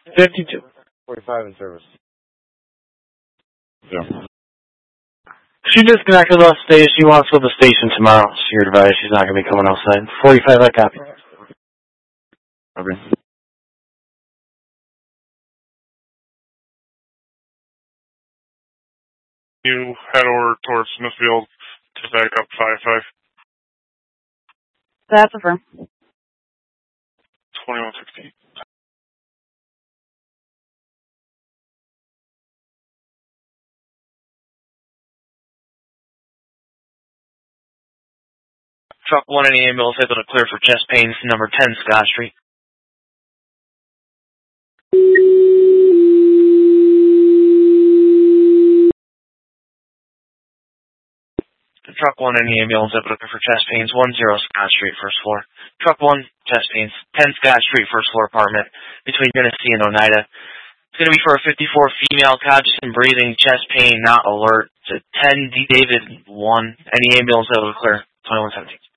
52. 45 in service. Yeah. She disconnected off station. She wants to go to the station tomorrow. She advised she's not going to be coming outside. 45, I copy. Okay. You head over towards Smithfield to back up 5-5. That's affirmed. 2116. Truck 1 in the ambulance able to clear for chest pains, number 10 Scott Street. Truck 1 in the ambulance able to clear for chest pains, 10 Scott Street, first floor. Truck 1, chest pains, 10 Scott Street, first floor apartment, between Genesee and Oneida. It's going to be for a 54 female, conscious and breathing, chest pain, not alert. It's a 10 D. David 1, and the ambulance able to clear, 2117.